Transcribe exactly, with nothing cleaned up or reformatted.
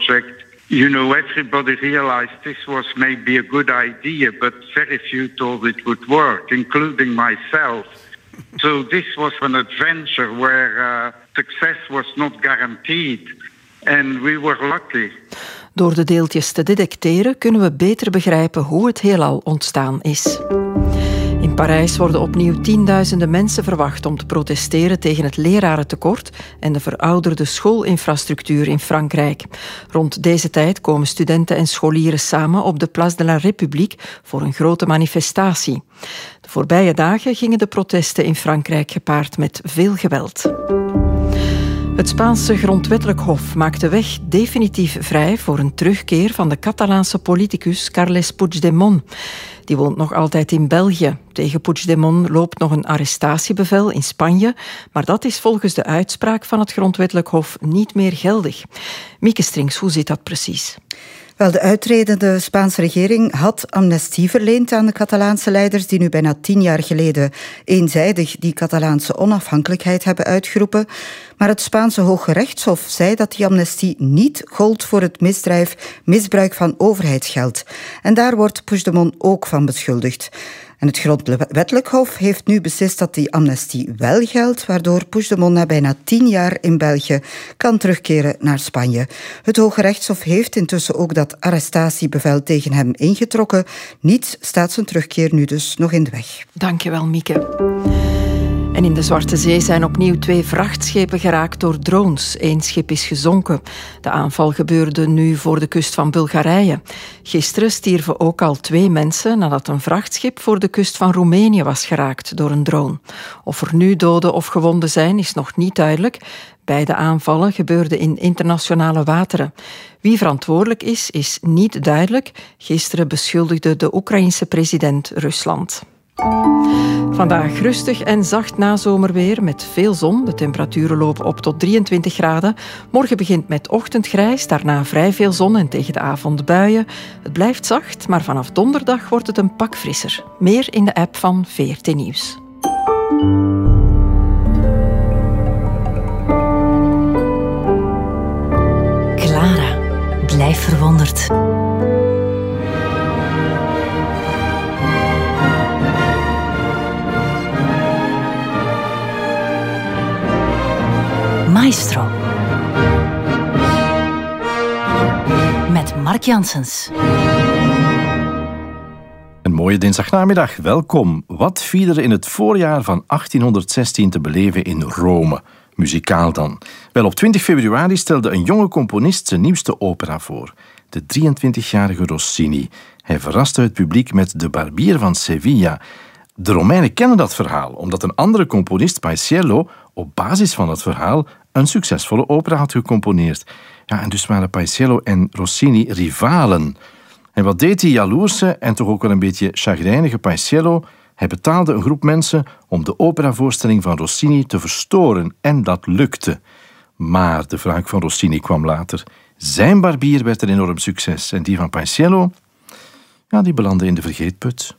project, you know, everybody realized this was maybe a good idea, but very few thought it would work, including myself. So this was an adventure where uh, success was not guaranteed. And we were lucky. Door de deeltjes te detecteren kunnen we beter begrijpen hoe het heelal ontstaan is. In Parijs worden opnieuw tienduizenden mensen verwacht om te protesteren tegen het lerarentekort en de verouderde schoolinfrastructuur in Frankrijk. Rond deze tijd komen studenten en scholieren samen op de Place de la République voor een grote manifestatie. De voorbije dagen gingen de protesten in Frankrijk gepaard met veel geweld. Het Spaanse grondwettelijk hof maakt de weg definitief vrij voor een terugkeer van de Catalaanse politicus Carles Puigdemont. Die woont nog altijd in België. Tegen Puigdemont loopt nog een arrestatiebevel in Spanje, maar dat is volgens de uitspraak van het grondwettelijk hof niet meer geldig. Mieke Strings, hoe zit dat precies? Wel, de uitredende Spaanse regering had amnestie verleend aan de Catalaanse leiders die nu bijna tien jaar geleden eenzijdig die Catalaanse onafhankelijkheid hebben uitgeroepen. Maar het Spaanse Hoge Rechtshof zei dat die amnestie niet gold voor het misdrijf misbruik van overheidsgeld. En daar wordt Puigdemont ook van beschuldigd. En het grondwettelijk hof heeft nu beslist dat die amnestie wel geldt, waardoor Puigdemont na bijna tien jaar in België kan terugkeren naar Spanje. Het Hoge Rechtshof heeft intussen ook dat arrestatiebevel tegen hem ingetrokken. Niets staat zijn terugkeer nu dus nog in de weg. Dankjewel, Mieke. En in de Zwarte Zee zijn opnieuw twee vrachtschepen geraakt door drones. Eén schip is gezonken. De aanval gebeurde nu voor de kust van Bulgarije. Gisteren stierven ook al twee mensen nadat een vrachtschip voor de kust van Roemenië was geraakt door een drone. Of er nu doden of gewonden zijn, is nog niet duidelijk. Beide aanvallen gebeurden in internationale wateren. Wie verantwoordelijk is, is niet duidelijk. Gisteren beschuldigde de Oekraïense president Rusland. Vandaag rustig en zacht nazomerweer met veel zon. De temperaturen lopen op tot drieëntwintig graden. Morgen begint met ochtendgrijs, daarna vrij veel zon en tegen de avond buien. Het blijft zacht, maar vanaf donderdag wordt het een pak frisser. Meer in de app van V R T Nieuws. Clara, blijf verwonderd. Maestro. Met Mark Janssens. Een mooie dinsdagnamiddag, welkom. Wat viel er in het voorjaar van achttienhonderdzestien te beleven in Rome? Muzikaal dan. Wel, op twintig februari stelde een jonge componist zijn nieuwste opera voor. De drieëntwintigjarige Rossini. Hij verraste het publiek met De Barbier van Sevilla. De Romeinen kennen dat verhaal, omdat een andere componist, Paisiello, op basis van dat verhaal een succesvolle opera had gecomponeerd. Ja, en dus waren Paisiello en Rossini rivalen. En wat deed die jaloerse en toch ook wel een beetje chagrijnige Paisiello? Hij betaalde een groep mensen om de operavoorstelling van Rossini te verstoren en dat lukte. Maar de wraak van Rossini kwam later. Zijn Barbier werd een enorm succes en die van Paisiello, ja, die belandde in de vergeetput.